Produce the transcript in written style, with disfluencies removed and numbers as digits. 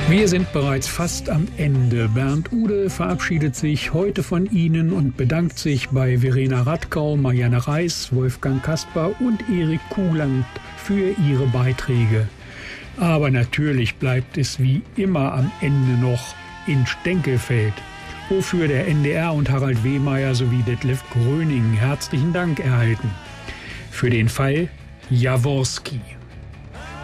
Wir sind bereits fast am Ende. Bernd Ude verabschiedet sich heute von Ihnen und bedankt sich bei Verena Radkau, Marianne Reis, Wolfgang Kasper und Erik Kuhland für ihre Beiträge. Aber natürlich bleibt es wie immer am Ende noch in Stenkelfeld, wofür der NDR und Harald Wehmeier sowie Detlef Gröning herzlichen Dank erhalten. Für den Fall Jaworski.